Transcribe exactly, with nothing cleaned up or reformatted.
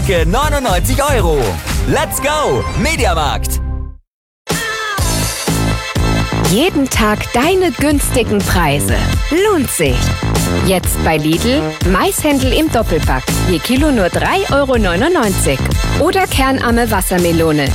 neunundneunzig Euro. Let's go, Mediamarkt. Jeden Tag deine günstigen Preise. Lohnt sich. Jetzt bei Lidl Maishändel im Doppelpack. Je Kilo nur drei Euro neunundneunzig. Oder Kernarme Wassermelone.